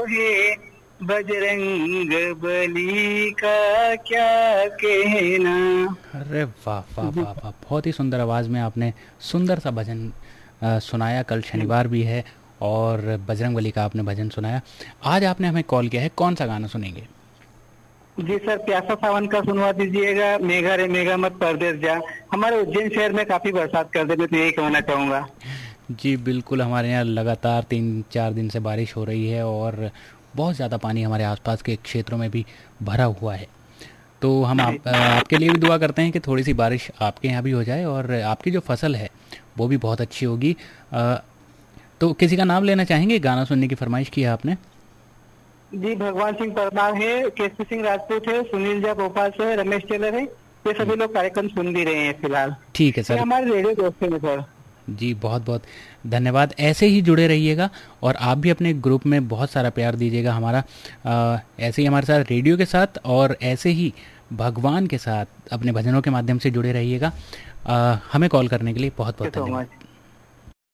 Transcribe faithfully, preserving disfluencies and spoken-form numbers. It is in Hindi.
है बजरंग बली का क्या कहना। अरे वाह वाह वाह वाह, बहुत ही सुंदर आवाज़ में आपने सुंदर सा भजन अ, सुनाया। कल शनिवार भी है और बजरंगबली का आपने भजन सुनाया। आज आपने हमें कॉल किया है, कौन सा गाना सुनेंगे? जी सर, प्यासा सावन का सुनवा दीजिएगा, मेघा रे मेघा मत परदेस जा। हमारे उज्जैन शहर में काफी बरसात कर देते, तो यही कहना चाहूंगा। जी बिल्कुल, हमारे यहाँ लगातार तीन चार दिन से बारिश हो रही है और बहुत ज़्यादा पानी हमारे आसपास के क्षेत्रों में भी भरा हुआ है। तो हम जी आप अ, आपके लिए भी दुआ करते हैं कि थोड़ी सी बारिश आपके यहाँ भी हो जाए और आपकी जो फसल है वो भी बहुत अच्छी होगी। अ, तो किसी का नाम लेना चाहेंगे? गाना सुनने की फरमाइश की है आपने। जी, भगवान सिंह परमार है, केसी सिंह राजपूत है, सुनील झा भोपाल से है, रमेश टेलर है। ये सभी लोग कार्यक्रम सुन भी रहे हैं फिलहाल। ठीक है ये सर। हमारे रेडियो दोस्त हैं सर। जी बहुत बहुत धन्यवाद, ऐसे ही जुड़े रहिएगा और आप भी अपने ग्रुप में बहुत सारा प्यार दीजिएगा हमारा। अ, ऐसे ही हमारे साथ रेडियो के साथ और ऐसे ही भगवान के साथ अपने भजनों के माध्यम से जुड़े रहिएगा। अ, हमें कॉल करने के लिए बहुत बहुत सो धन्यवाद। मच।